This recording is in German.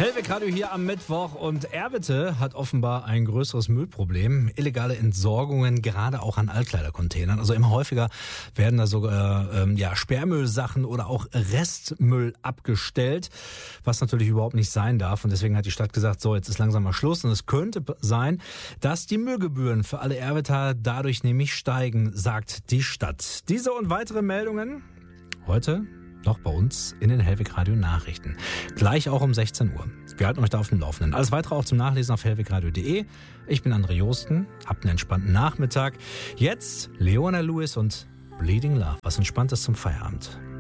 Hellweg Radio hier am Mittwoch und Erwitte hat offenbar ein größeres Müllproblem. Illegale Entsorgungen, gerade auch an Altkleidercontainern. Also immer häufiger werden da sogar Sperrmüllsachen oder auch Restmüll abgestellt, was natürlich überhaupt nicht sein darf. Und deswegen hat die Stadt gesagt, so, jetzt ist langsam mal Schluss. Und es könnte sein, dass die Müllgebühren für alle Erwitter dadurch nämlich steigen, sagt die Stadt. Diese und weitere Meldungen heute noch bei uns in den Hellweg Radio Nachrichten. Gleich auch um 16 Uhr. Wir halten euch da auf dem Laufenden. Alles weitere auch zum Nachlesen auf hellwegradio.de. Ich bin André Josten. Habt einen entspannten Nachmittag. Jetzt Leona Lewis und Bleeding Love. Was Entspanntes zum Feierabend.